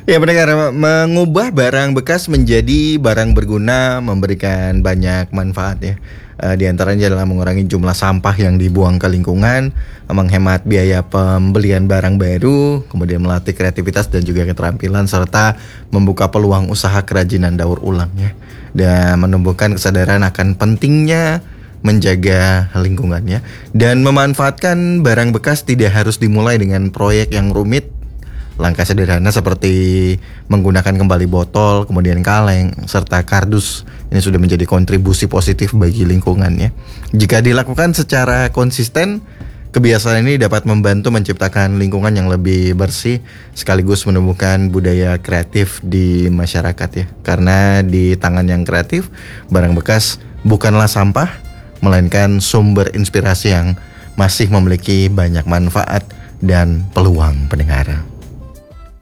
Ya pendengar, mengubah barang bekas menjadi barang berguna memberikan banyak manfaat ya. Di antaranya adalah mengurangi jumlah sampah yang dibuang ke lingkungan, menghemat biaya pembelian barang baru, kemudian melatih kreativitas dan juga keterampilan, serta membuka peluang usaha kerajinan daur ulang ya. Dan menumbuhkan kesadaran akan pentingnya menjaga lingkungannya dan memanfaatkan barang bekas tidak harus dimulai dengan proyek yang rumit. Langkah sederhana seperti menggunakan kembali botol, kemudian kaleng, serta kardus ini sudah menjadi kontribusi positif bagi lingkungan ya. Jika dilakukan secara konsisten, kebiasaan ini dapat membantu menciptakan lingkungan yang lebih bersih sekaligus menumbuhkan budaya kreatif di masyarakat ya. Karena di tangan yang kreatif, barang bekas bukanlah sampah, melainkan sumber inspirasi yang masih memiliki banyak manfaat dan peluang pendengar.